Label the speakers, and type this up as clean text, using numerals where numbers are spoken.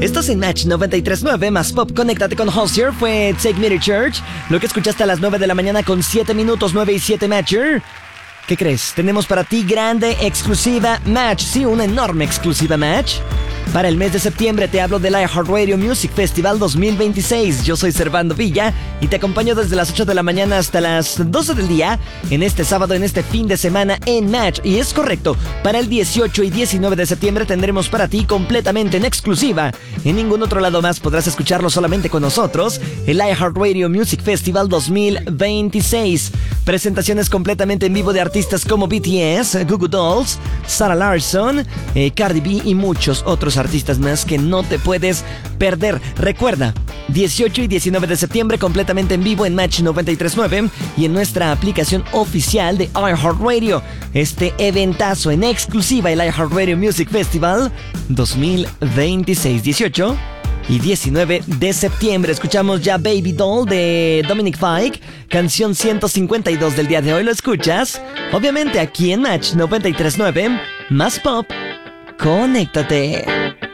Speaker 1: Estás en Match 93.9 más Pop. Conéctate con Hozier. Fue Take Me to Church. Lo que escuchaste a las 9 de la mañana con 7 minutos, 9 y 7 Matcher. ¿Qué crees? Tenemos para ti grande, exclusiva Match. Sí, una enorme exclusiva Match. Para el mes de septiembre te hablo del iHeartRadio Music Festival 2026. Yo soy Servando Villa y te acompaño desde las 8 de la mañana hasta las 12 del día en este sábado, en este fin de semana en Match. Y es correcto, para el 18 y 19 de septiembre tendremos para ti completamente en exclusiva. En ningún otro lado más podrás escucharlo, solamente con nosotros, el iHeartRadio Music Festival 2026. Presentaciones completamente en vivo de artistas como BTS, Goo Goo Dolls, Sarah Larsson, Cardi B y muchos otros artistas más que no te puedes perder. Recuerda, 18 y 19 de septiembre completamente en vivo en Match 93.9 y en nuestra aplicación oficial de iHeartRadio. Este eventazo en exclusiva, el iHeartRadio Music Festival 2026, 18 y 19 de septiembre. Escuchamos ya Baby Doll de Dominic Fike, canción 152 del día de hoy. Lo escuchas, obviamente, aquí en Match 93.9, más Pop. Conéctate.